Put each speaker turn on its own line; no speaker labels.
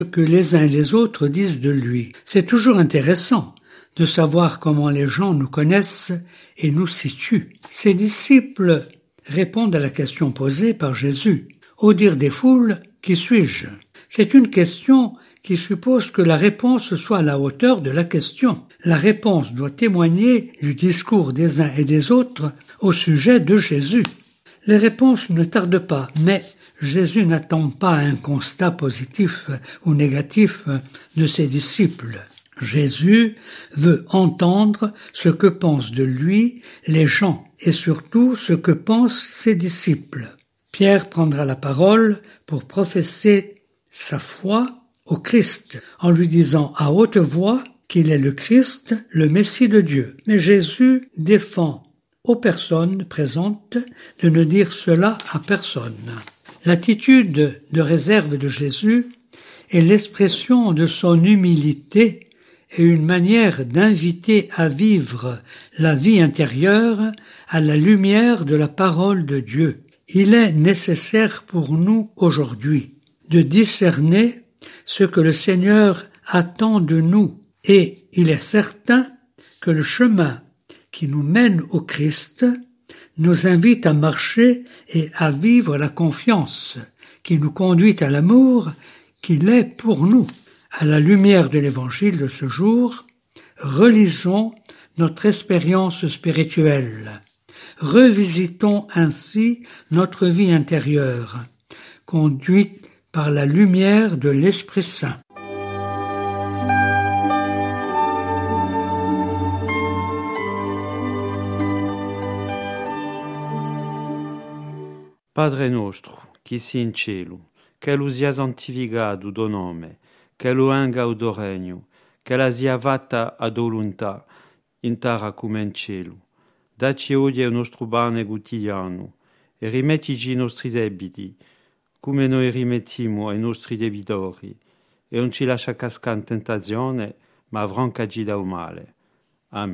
que les uns et les autres disent de lui. C'est toujours intéressant de savoir comment les gens nous connaissent et nous situent. Ses disciples répondent à la question posée par Jésus. Au dire des foules, qui suis-je? C'est une question qui suppose que la réponse soit à la hauteur de la question. La réponse doit témoigner du discours des uns et des autres au sujet de Jésus. Les réponses ne tardent pas, mais Jésus n'attend pas un constat positif ou négatif de ses disciples. Jésus veut entendre ce que pensent de lui les gens et surtout ce que pensent ses disciples. Pierre prendra la parole pour professer sa foi au Christ en lui disant à haute voix qu'il est le Christ, le Messie de Dieu. Mais Jésus défend aux personnes présentes de ne dire cela à personne. L'attitude de réserve de Jésus est l'expression de son humilité et une manière d'inviter à vivre la vie intérieure à la lumière de la parole de Dieu. Il est nécessaire pour nous aujourd'hui de discerner ce que le Seigneur attend de nous et il est certain que le chemin qui nous mène au Christ nous invite à marcher et à vivre la confiance qui nous conduit à l'amour qu'il est pour nous. À la lumière de l'Évangile de ce jour, relisons notre expérience spirituelle. Revisitons ainsi notre vie intérieure, conduite par la lumière de l'Esprit Saint.
Padre nostro, qui si in cielo, che lo sia santificato tuo nome, che lo venga il tuo regno, che la sia fatta a tua volontà, in terra come in cielo. Dacci oggi il nostro pane quotidiano, e rimettici i nostri debiti, come noi rimettiamo ai nostri debitori, e non ci lascia cascare in tentazione, ma affrancaci dal male.